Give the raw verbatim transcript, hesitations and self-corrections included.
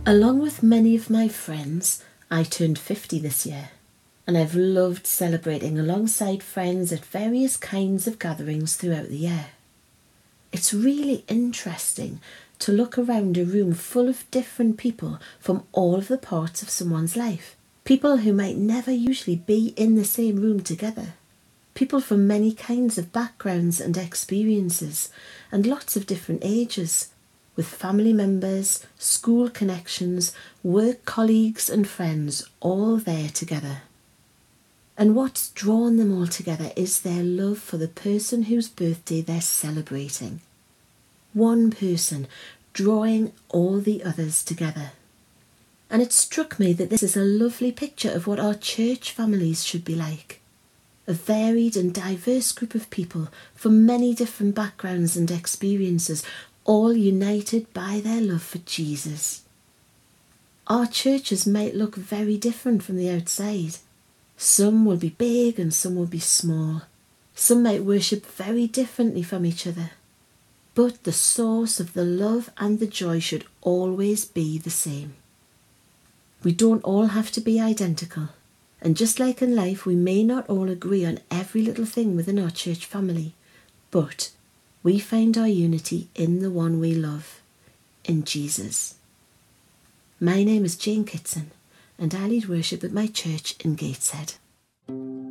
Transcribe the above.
Along with many of my friends, I turned fifty this year, and I've loved celebrating alongside friends at various kinds of gatherings throughout the year. It's really interesting to look around a room full of different people from all of the parts of someone's life. People who might never usually be in the same room together. People from many kinds of backgrounds and experiences, and lots of different ages, with family members, school connections, work colleagues and friends all there together. And what's drawn them all together is their love for the person whose birthday they're celebrating. One person drawing all the others together. And it struck me that this is a lovely picture of what our church families should be like. A varied and diverse group of people from many different backgrounds and experiences, all united by their love for Jesus. Our churches might look very different from the outside. Some will be big and some will be small. Some might worship very differently from each other. But the source of the love and the joy should always be the same. We don't all have to be identical. And just like in life, we may not all agree on every little thing within our church family, but we find our unity in the one we love, in Jesus. My name is Jane Kitson, and I lead worship at my church in Gateshead.